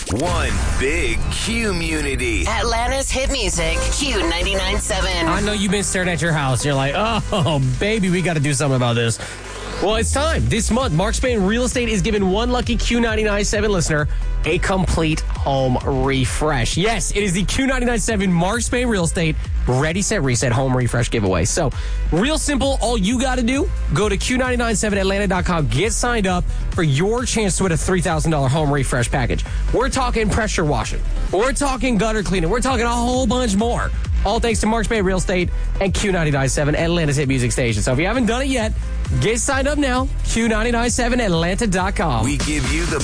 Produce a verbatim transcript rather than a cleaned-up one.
One big Q-munity. Atlanta's hit music, Q ninety-nine point seven. I know you've been staring at your house. You're like, oh, baby, we got to do something about this. Well, it's time. This month, Mark Spain Real Estate is giving one lucky Q ninety-nine point seven listener a complete home refresh. Yes, it is the Q ninety-nine point seven Mark Spain Real Estate Ready, Set, Reset home refresh giveaway. So, real simple. All you got to do, go to Q nine nine seven Atlanta dot com, get signed up for your chance to win a three thousand dollars home refresh package. We're talking pressure washing. We're talking gutter cleaning. We're talking a whole bunch more. All thanks to Mark Spain Real Estate and Q ninety-nine point seven, Atlanta's hit music station. So if you haven't done it yet, get signed up now. Q nine nine seven Atlanta dot com. We give you the